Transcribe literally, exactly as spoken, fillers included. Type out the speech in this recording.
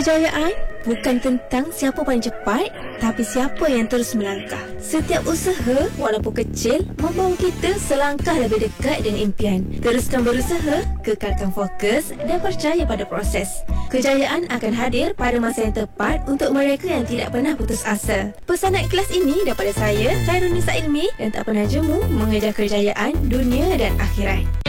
Kejayaan bukan tentang siapa paling cepat, tapi siapa yang terus melangkah. Setiap usaha, walaupun kecil, membawa kita selangkah lebih dekat dengan impian. Teruskan berusaha, kekalkan fokus dan percaya pada proses. Kejayaan akan hadir pada masa yang tepat untuk mereka yang tidak pernah putus asa. Pesanan ikhlas ini daripada saya, Khairunisa Ilmi, yang tak pernah jemu mengejar kejayaan dunia dan akhirat.